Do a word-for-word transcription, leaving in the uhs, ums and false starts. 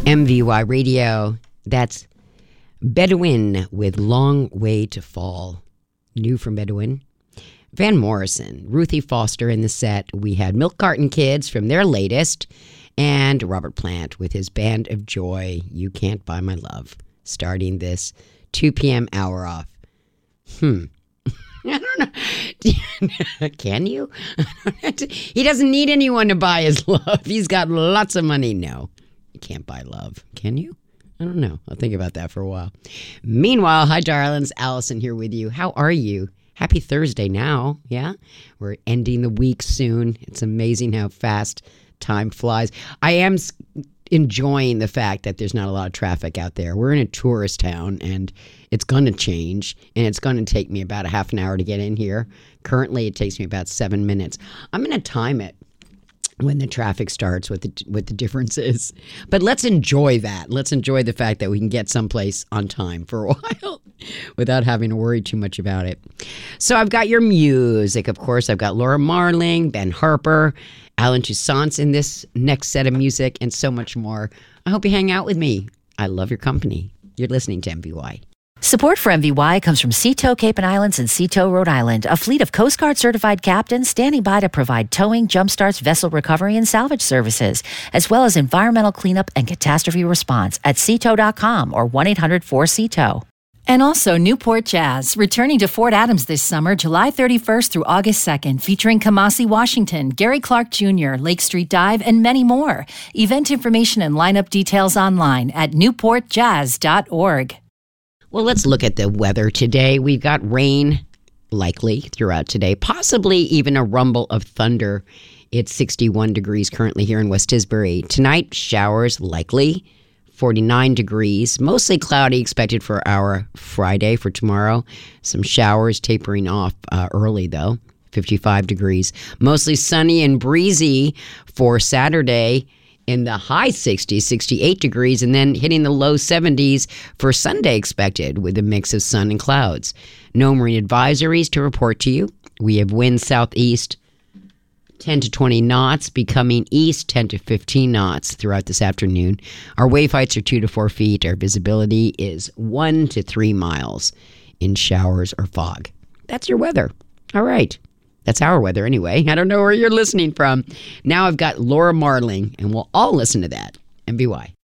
M V Y Radio. That's Bedouin with Long Way to Fall. New from Bedouin. Van Morrison, Ruthie Foster in the set. We had Milk Carton Kids from their latest. And Robert Plant with his Band of Joy, You Can't Buy My Love. Starting this two p.m. hour off. Hmm. I don't know. Can you? He doesn't need anyone to buy his love. He's got lots of money. No, you can't buy love. Can you? I don't know. I'll think about that for a while. Meanwhile, hi, darlings. Allison here with you. How are you? Happy Thursday now. Yeah? We're ending the week soon. It's amazing how fast time flies. I am enjoying the fact that there's not a lot of traffic out there. We're in a tourist town, and it's going to change, and it's going to take me about a half an hour to get in here. Currently, it takes me about seven minutes. I'm going to time it when the traffic starts, what the, what the difference is. But let's enjoy that. Let's enjoy the fact that we can get someplace on time for a while without having to worry too much about it. So I've got your music, of course. I've got Laura Marling, Ben Harper, Alan Toussaint's in this next set of music, and so much more. I hope you hang out with me. I love your company. You're listening to M V Y. Support for M V Y comes from Seatow Cape and Islands and Seatow, Rhode Island, a fleet of Coast Guard certified captains standing by to provide towing, jumpstarts, vessel recovery, and salvage services, as well as environmental cleanup and catastrophe response at seatow dot com or one eight hundred four C T O W. And also Newport Jazz, returning to Fort Adams this summer, July thirty-first through August second, featuring Kamasi Washington, Gary Clark Junior, Lake Street Dive, and many more. Event information and lineup details online at newport jazz dot org. Well, let's look at the weather today. We've got rain likely throughout today, possibly even a rumble of thunder. It's sixty-one degrees currently here in West Tisbury. Tonight, showers likely. forty-nine degrees, mostly cloudy expected for our Friday for tomorrow. Some showers tapering off uh, early though, fifty-five degrees. Mostly sunny and breezy for Saturday in the high sixties, sixty-eight degrees, and then hitting the low seventies for Sunday expected with a mix of sun and clouds. No marine advisories to report to you. We have winds southeast ten to twenty knots, becoming east ten to fifteen knots throughout this afternoon. Our wave heights are two to four feet. Our visibility is one to three miles in showers or fog. That's your weather. All right. That's our weather anyway. I don't know where you're listening from. Now I've got Laura Marling, and we'll all listen to that. M V Y.